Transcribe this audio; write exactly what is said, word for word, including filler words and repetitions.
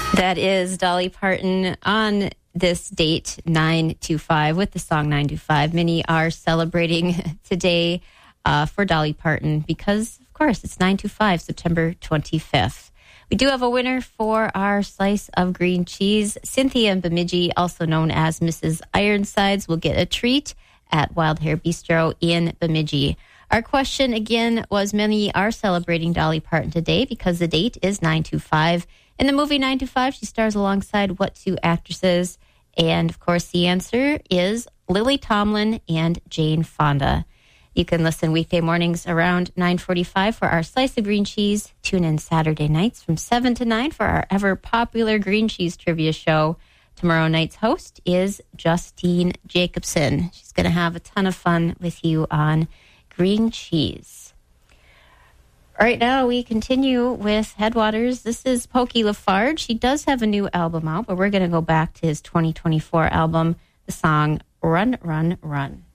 That is Dolly Parton on this date, nine two five, with the song nine two five. Many are celebrating today uh, for Dolly Parton because, of course, it's nine two five, September twenty-fifth. We do have a winner for our slice of green cheese. Cynthia in Bemidji, also known as Missus Ironsides, will get a treat at Wild Hair Bistro in Bemidji. Our question, again, was many are celebrating Dolly Parton today because the date is nine two five. In the movie nine two five, she stars alongside what two actresses? And, of course, the answer is Lily Tomlin and Jane Fonda. You can listen weekday mornings around nine forty-five for our Slice of Green Cheese. Tune in Saturday nights from seven to nine for our ever-popular green cheese trivia show. Tomorrow night's host is Justine Jacobson. She's going to have a ton of fun with you on green cheese. All right, now we continue with Headwaters. This is Pokey Lafarge. He does have a new album out, but we're going to go back to his twenty twenty-four album, the song Run, Run, Run.